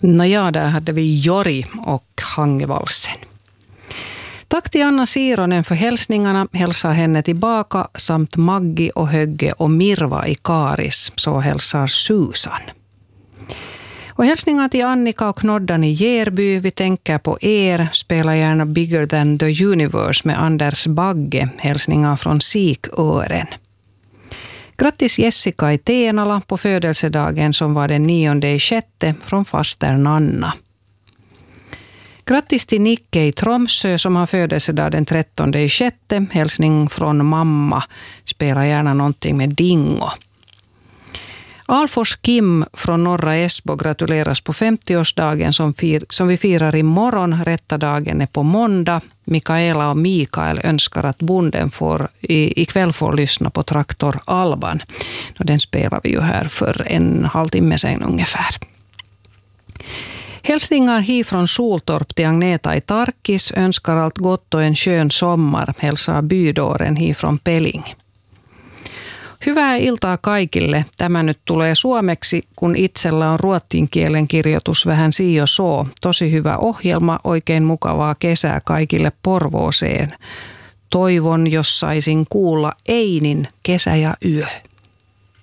Nåja, där hade vi Jori och Hangevalsen. Tack till Anna Sironen för hälsningarna, hälsar henne tillbaka samt Maggi och Högge och Mirva i Karis, så hälsar Susan. Och hälsningar till Annika och Knoddan i Järby, vi tänker på er, spela gärna Bigger than the Universe med Anders Bagge, hälsningar från Sikören. Grattis Jessica i Tenala på födelsedagen som var den 9/6 från faster Nanna. Grattis till Nicke i Tromsö som har födelsedag den 13/6. Hälsning från mamma. Spela gärna någonting med Dingo. Alfors Kim från Norra Esbo gratuleras på 50-årsdagen som vi firar imorgon. Rätta dagen är på måndag. Mikaela och Mikael önskar att bonden ikväll får lyssna på Traktor Alban. Den spelar vi ju här för en halvtimme sedan ungefär. Hälsningar hit från Soltorp till Agneta i Tarkis, önskar allt gott och en skön sommar, hälsar bydåren hit från Pelling. Hyvää iltaa kaikille. Tämä nyt tulee suomeksi, kun itsellä on ruotsin kielen kirjoitus vähän jo so. Tosi hyvä ohjelma, oikein mukavaa kesää kaikille Porvooseen. Toivon, jos saisin kuulla Einin Kesä ja yö.